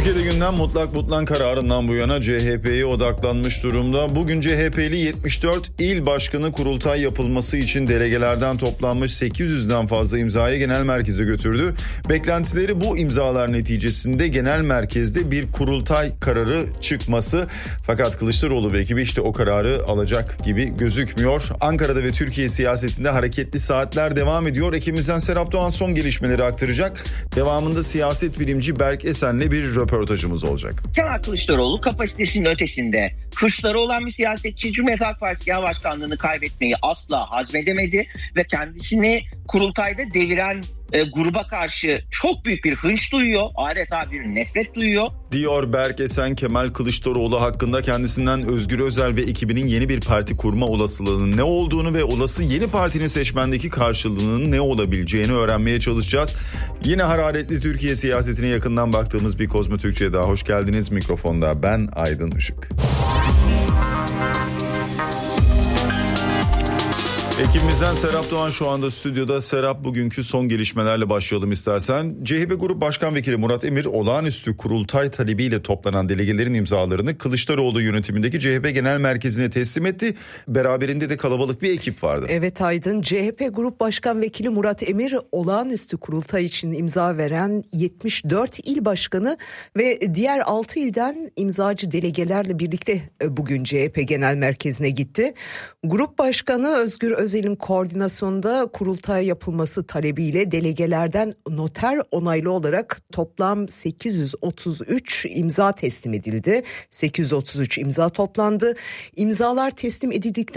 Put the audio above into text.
Türkiye'de gündem mutlak kararından bu yana CHP'ye odaklanmış durumda. Bugün CHP'li 74 il başkanı kurultay yapılması için delegelerden toplanmış 800'den fazla imzayı genel merkeze götürdü. Beklentileri bu imzalar neticesinde genel merkezde bir kurultay kararı çıkması. Fakat Kılıçdaroğlu ve ekibi işte o kararı alacak gibi gözükmüyor. Ankara'da ve Türkiye siyasetinde hareketli saatler devam ediyor. Ekibimizden Serap Doğan son gelişmeleri aktaracak. Devamında siyaset bilimci Berk Esen'le bir röportajımız olacak. Kemal Kılıçdaroğlu kapasitesinin ötesinde hırsları olan bir siyasetçi. Cumhuriyet Halk Partisi Genel Başkanlığı'nı kaybetmeyi asla hazmedemedi ve kendisini kurultayda deviren gruba karşı çok büyük bir hınç duyuyor, adeta bir nefret duyuyor. Diyor Berk Esen, Kemal Kılıçdaroğlu hakkında kendisinden Özgür Özel ve ekibinin yeni bir parti kurma olasılığının ne olduğunu ve olası yeni partinin seçmendeki karşılığının ne olabileceğini öğrenmeye çalışacağız. Yine hararetli Türkiye siyasetine yakından baktığımız bir Kozmo Türkçe'ye daha hoş geldiniz. Mikrofonda ben Aydın Işık. Ekibimizden Serap Doğan şu anda stüdyoda. Serap, bugünkü son gelişmelerle başlayalım istersen. CHP Grup Başkan Vekili Murat Emir, olağanüstü kurultay talebiyle toplanan delegelerin imzalarını Kılıçdaroğlu yönetimindeki CHP Genel Merkezi'ne teslim etti. Beraberinde de kalabalık bir ekip vardı. Evet Aydın, CHP Grup Başkan Vekili Murat Emir, olağanüstü kurultay için imza veren 74 il başkanı ve diğer 6 ilden imzacı delegelerle birlikte bugün CHP Genel Merkezi'ne gitti. Grup Başkanı Özgür Özel'in koordinasyonunda kurultay yapılması talebiyle delegelerden noter onaylı olarak toplam 833 imza teslim edildi. 833 imza toplandı. İmzalar teslim edildikten